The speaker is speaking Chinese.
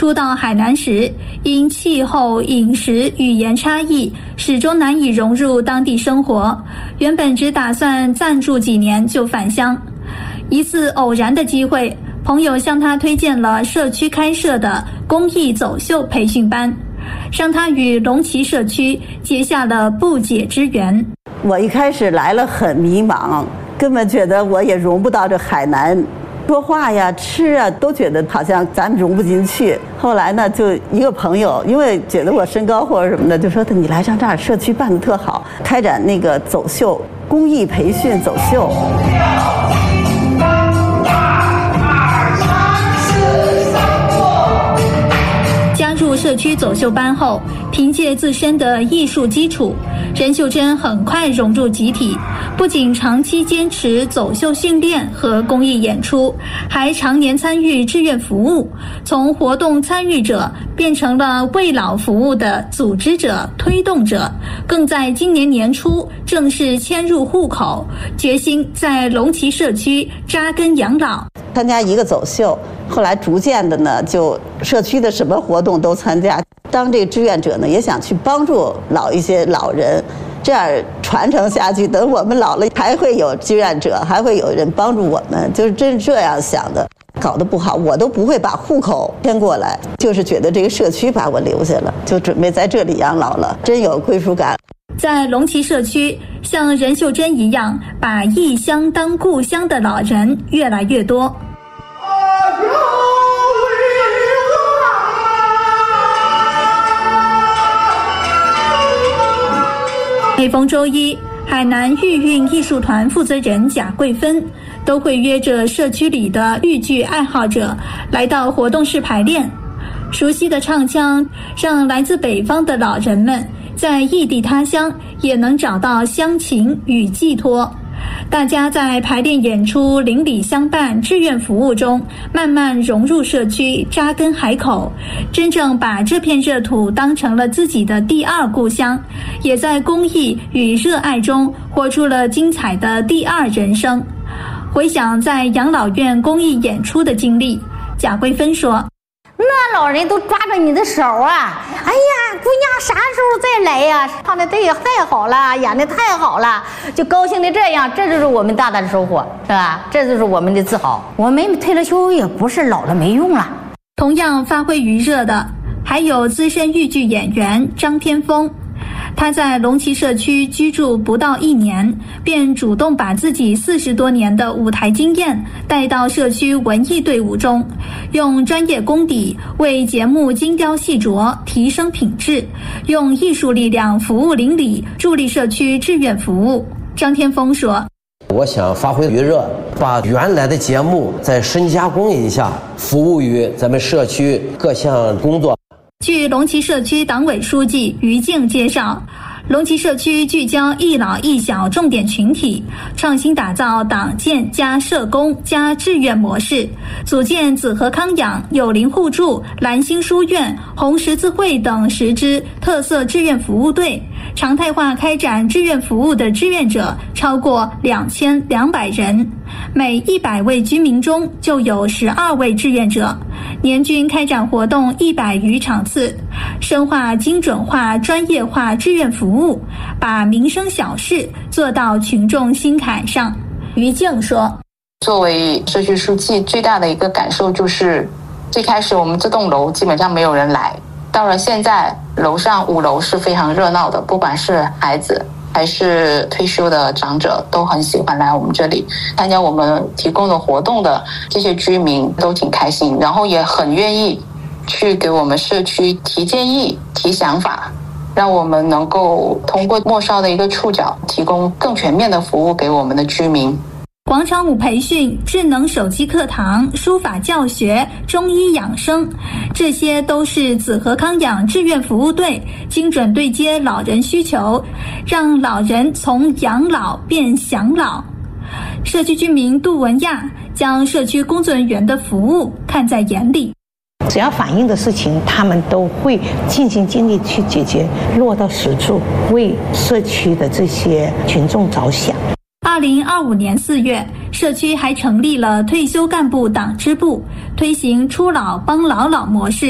初到海南时，因气候、饮食、语言差异，始终难以融入当地生活。原本只打算暂住几年就返乡。一次偶然的机会，朋友向他推荐了社区开设的公益走秀培训班，让他与龙崎社区结下了不解之缘。 我一开始来了很迷茫，根本觉得我也融不到这海南。说话呀、吃啊，都觉得好像咱们融不进去。后来呢，就一个朋友，因为觉得我身高或者什么的，就说你来上这儿社区办得特好，开展那个走秀公益培训走秀。 加入社区走秀班后，凭借自身的艺术基础，任秀珍很快融入集体，不仅长期坚持走秀训练和公益演出，还常年参与志愿服务，从活动参与者变成了为老服务的组织者、推动者，更在今年年初正式迁入户口，决心在龙崎社区扎根养老。 参加一个走秀，后来逐渐的呢，就社区的什么活动都参加。当这个志愿者呢，也想去帮助一些老人，这样传承下去。等我们老了，还会有志愿者，还会有人帮助我们，就是真是这样想的。搞得不好，我都不会把户口迁过来，就是觉得这个社区把我留下了，就准备在这里养老了，真有归属感。 在龙崎社区，像任秀珍一样把异乡当故乡的老人越来越多。每逢周一，海南豫韵艺术团负责人贾桂芬都会约着社区里的豫剧爱好者来到活动室排练。熟悉的唱腔让来自北方的老人们在异地他乡也能找到乡情与寄托。大家在排练演出、邻里相伴、志愿服务中，慢慢融入社区，扎根海口，真正把这片热土当成了自己的第二故乡，也在公益与热爱中活出了精彩的第二人生。回想在养老院公益演出的经历，贾桂芬说： 那老人都抓着你的手啊！哎呀，姑娘啥时候再来呀？唱的对太好了，演的太好了，就高兴的这样，这就是我们大大的收获，是吧？这就是我们的自豪。我们退了休也不是老了没用了。 同样发挥余热的还有资深豫剧演员张天峰。他在龙崎社区居住不到1年，便主动把自己40多年的舞台经验带到社区文艺队伍中，用专业功底为节目精雕细琢，提升品质，用艺术力量服务邻里，助力社区志愿服务。张天峰说： 我想发挥余热，把原来的节目再深加工一下，服务于咱们社区各项工作。 据龙崎社区党委书记于静介绍，龙崎社区聚焦一老一小重点群体，创新打造党建加社工加志愿模式，组建紫河康养、友邻互助、蓝星书院、红十字会等10支特色志愿服务队，常态化开展志愿服务的志愿者超过2200人，每100位居民中就有12位志愿者，年均开展活动100余场次，深化精准化、专业化志愿服务，把民生小事做到群众心坎上。于静说： 作为社区书记，最大的一个感受就是，最开始我们这栋楼基本上没有人来，到了现在楼上5楼是非常热闹的，不管是孩子还是退休的长者都很喜欢来我们这里参加我们提供的活动的这些居民都挺开心，然后也很愿意去给我们社区提建议、提想法，让我们能够通过末梢的一个触角提供更全面的服务给我们的居民。 广场舞培训、智能手机课堂、书法教学、中医养生，这些都是紫河康养志愿服务队精准对接老人需求，让老人从养老变享老。社区居民杜文亚将社区工作人员的服务看在眼里， 只要反映的事情，他们都会尽心尽力去解决，落到实处，为社区的这些群众着想。 2025年4月，社区还成立了退休干部党支部，推行出老帮老模式。